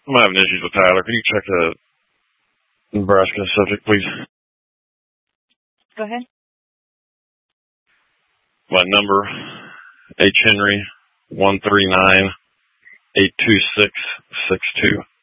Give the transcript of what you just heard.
I'm having issues with Tyler. Can you check the Nebraska subject, please? Go ahead. My number, H. Henry, 139-82662.